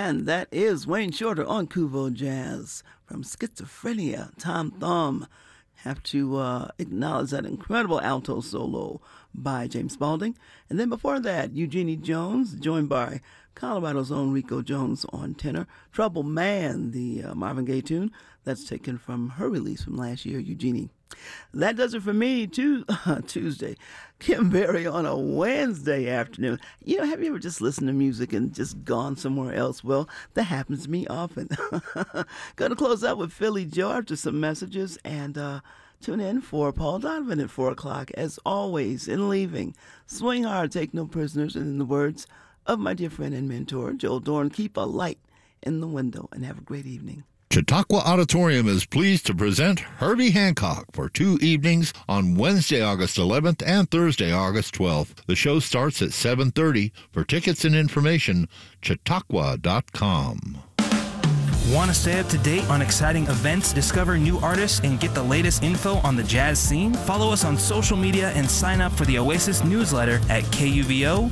And that is Wayne Shorter on Kuvo Jazz from Schizophrenia, Tom Thumb. Have to acknowledge that incredible alto solo by James Spaulding. And then before that, Eugenie Jones, joined by Colorado's own Rico Jones on tenor. Trouble Man, the Marvin Gaye tune that's taken from her release from last year, Eugenie. That does it for me, Tuesday. Kim Berry on a Wednesday afternoon. You know, have you ever just listened to music and just gone somewhere else? Well, that happens to me often. Going to close out with Philly Joe after some messages and tune in for Paul Donovan at 4 o'clock. As always, in leaving, swing hard, take no prisoners, and in the words of my dear friend and mentor, Joel Dorn, keep a light in the window and have a great evening. Chautauqua Auditorium is pleased to present Herbie Hancock for 2 evenings on Wednesday, August 11th and Thursday, August 12th. The show starts at 7:30. For tickets and information, chautauqua.com. Want to stay up to date on exciting events, discover new artists, and get the latest info on the jazz scene? Follow us on social media and sign up for the Oasis newsletter at kuvo.org.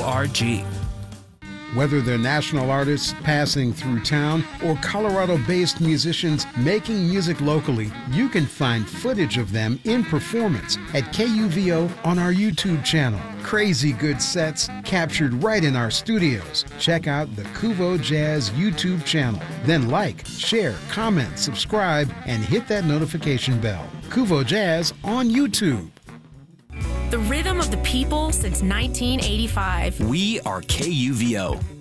Whether they're national artists passing through town or Colorado-based musicians making music locally, you can find footage of them in performance at KUVO on our YouTube channel. Crazy good sets captured right in our studios. Check out the Kuvo Jazz YouTube channel. Then like, share, comment, subscribe, and hit that notification bell. Kuvo Jazz on YouTube. The rhythm of the people since 1985. We are KUVO.